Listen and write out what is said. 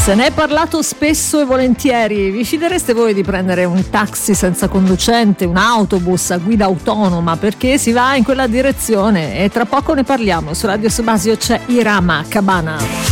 Se ne è parlato spesso e volentieri. Vi fidereste voi di prendere un taxi senza conducente, un autobus a guida autonoma, perché si va in quella direzione? E tra poco ne parliamo. Su Radio Subasio c'è Irama Cabana.